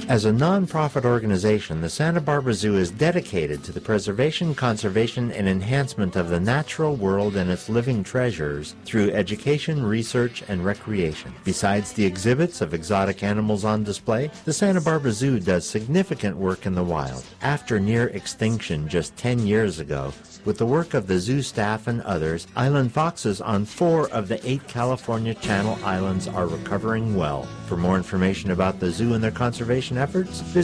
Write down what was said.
As a non-profit organization, the Santa Barbara Zoo is dedicated to the preservation, conservation, and enhancement of the natural world and its living treasures through education, research, and recreation. Besides the exhibits of exotic animals on display, the Santa Barbara Zoo does significant work in the wild. After near extinction just 10 years ago, with the work of the zoo staff and others, island foxes on 4 of the 8 California Channel Islands are recovering well. For more information about the zoo and their conservation efforts, visit